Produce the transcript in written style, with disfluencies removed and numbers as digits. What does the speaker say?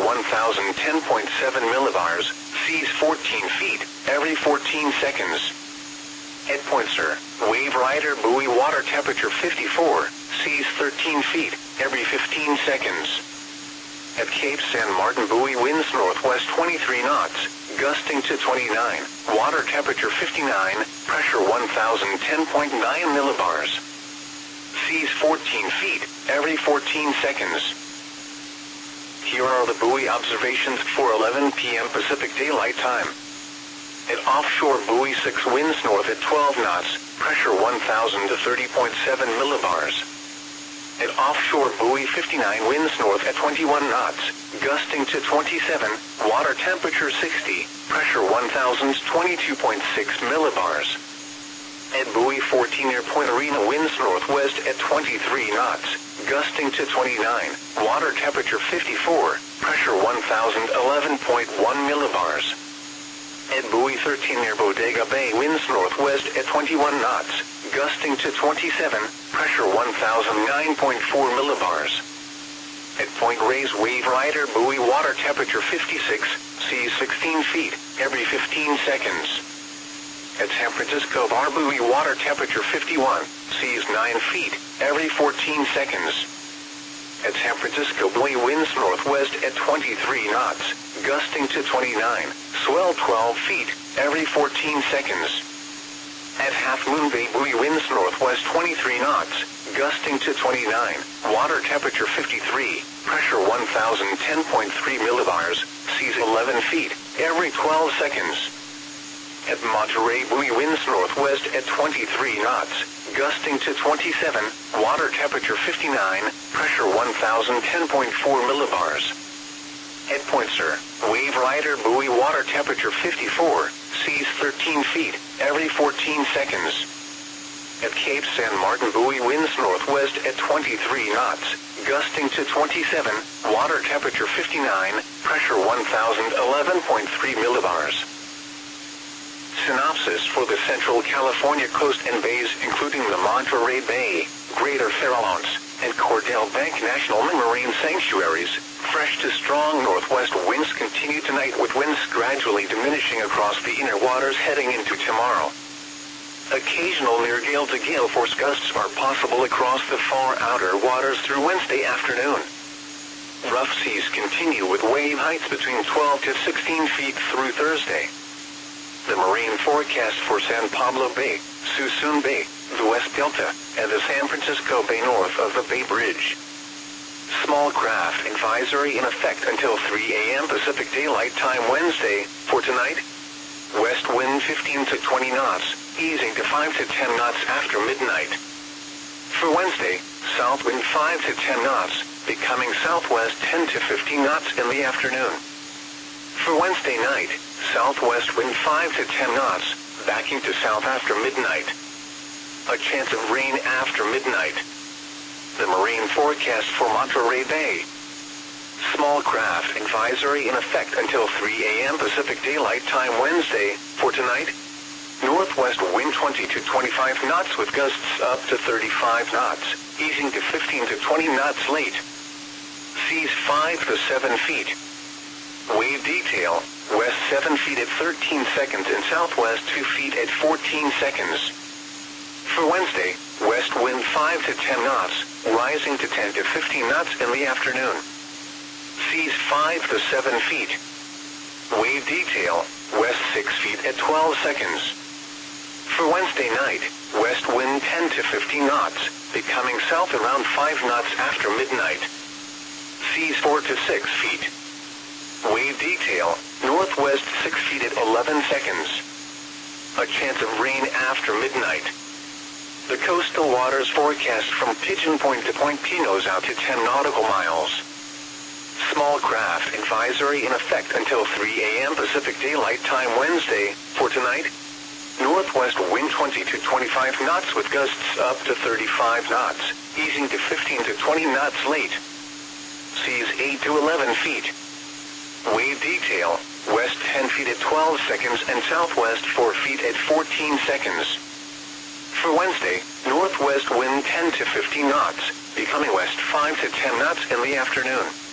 1010.7 millibars, seas 14 feet, every 14 seconds. At Point Sur, Wave Rider buoy water temperature 54, seas 13 feet, every 15 seconds. At Cape San Martin buoy winds northwest 23 knots, gusting to 29, water temperature 59, pressure 1010.9 millibars. Seas 14 feet, every 14 seconds. Here are the buoy observations for 11 p.m. Pacific Daylight Time. At offshore buoy 6 winds north at 12 knots, pressure 1000 to 30.7 millibars. At offshore buoy 59 winds north at 21 knots, gusting to 27, water temperature 60, pressure 1022.6 millibars. At buoy 14 near Point Arena winds northwest at 23 knots, gusting to 29, water temperature 54, pressure 1011.1 millibars. At buoy 13 near Bodega Bay winds northwest at 21 knots, gusting to 27, pressure 1009.4 millibars. At Point Reyes Wave Rider buoy water temperature 56, seas 16 feet, every 15 seconds. At San Francisco Bar buoy water temperature 51, seas 9 feet, every 14 seconds. At San Francisco buoy winds northwest at 23 knots, gusting to 29, swell 12 feet, every 14 seconds. At Half Moon Bay buoy winds northwest 23 knots, gusting to 29, water temperature 53, pressure 1010.3 millibars, seas 11 feet, every 12 seconds. At Monterey buoy winds northwest at 23 knots, gusting to 27, water temperature 59, pressure 1010.4 millibars. At Point Sur, Wave Rider buoy water temperature 54, seas 13 feet, every 14 seconds. At Cape San Martin buoy winds northwest at 23 knots, gusting to 27, water temperature 59, pressure 1011.3 millibars. Synopsis for the Central California coast and bays including the Monterey Bay, Greater Farallones, and Cordell Bank National Marine Sanctuaries. Fresh to strong northwest winds continue tonight with winds gradually diminishing across the inner waters heading into tomorrow. Occasional near gale to gale force gusts are possible across the far outer waters through Wednesday afternoon. Rough seas continue with wave heights between 12 to 16 feet through Thursday. The marine forecast for San Pablo Bay, Suisun Bay, the West Delta, and the San Francisco Bay north of the Bay Bridge. Small craft advisory in effect until 3 a.m. Pacific Daylight Time Wednesday. For tonight, west wind 15 to 20 knots, easing to 5 to 10 knots after midnight. For Wednesday, south wind 5 to 10 knots, becoming southwest 10 to 15 knots in the afternoon. For Wednesday night, southwest wind 5 to 10 knots, backing to south after midnight. A chance of rain after midnight. The marine forecast for Monterey Bay. Small craft advisory in effect until 3 a.m. Pacific Daylight Time Wednesday. For tonight, northwest wind 20 to 25 knots with gusts up to 35 knots, easing to 15 to 20 knots late. Seas 5 to 7 feet. Wave detail, west 7 feet at 13 seconds and southwest 2 feet at 14 seconds. For Wednesday, west wind 5 to 10 knots, rising to 10 to 15 knots in the afternoon. Seas 5 to 7 feet. Wave detail, west 6 feet at 12 seconds. For Wednesday night, west wind 10 to 15 knots, becoming south around 5 knots after midnight. Seas 4 to 6 feet. Wave detail, northwest 6 feet at 11 seconds. A chance of rain after midnight. The coastal waters forecast from Pigeon Point to Point Pinos out to 10 nautical miles. Small craft advisory in effect until 3 a.m. Pacific Daylight Time Wednesday. For tonight, northwest wind 20 to 25 knots with gusts up to 35 knots, easing to 15 to 20 knots late. Seas 8 to 11 feet. Wave detail, west 10 feet at 12 seconds and southwest 4 feet at 14 seconds. For Wednesday, northwest wind 10 to 15 knots, becoming west 5 to 10 knots in the afternoon.